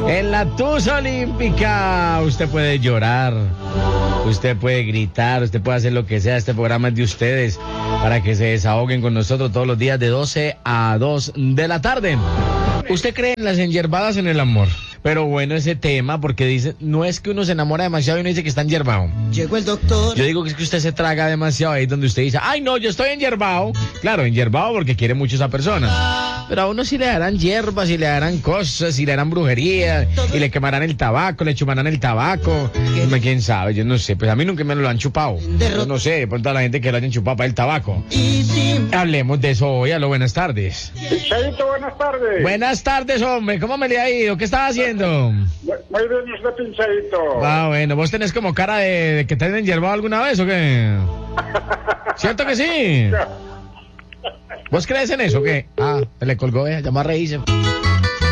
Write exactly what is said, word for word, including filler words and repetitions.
En la Tusa Olímpica usted puede llorar, usted puede gritar, usted puede hacer lo que sea. Este programa es de ustedes para que se desahoguen con nosotros todos los días de doce a dos de la tarde. ¿Usted cree en las enyerbadas en el amor? Pero bueno, ese tema, porque dice, no es que uno se enamora demasiado y uno dice que está enyerbado. Llegó el doctor. Yo digo que es que usted se traga demasiado ahí donde usted dice, ay no, yo estoy enyerbado. Claro, enyerbado porque quiere mucho a esa persona. Pero a uno sí le darán hierbas, y le darán cosas, y le darán brujería, y le quemarán el tabaco, le chumarán el tabaco. ¿Quién sabe? Yo no sé, pues a mí nunca me lo han chupado. Yo no sé, de pronto a la gente que lo hayan chupado para el tabaco. Hablemos de eso hoy. Aló, buenas tardes. Pinchadito, buenas tardes. Buenas tardes, hombre, ¿cómo me le ha ido? ¿Qué estaba haciendo? Muy bien, usted, Pinchadito. Ah, bueno, ¿vos tenés como cara de, de que te han enyerbado alguna vez o qué? ¿Cierto que sí? ¿Vos crees en eso o qué? Ah, se le colgó, eh, llamó a reírse.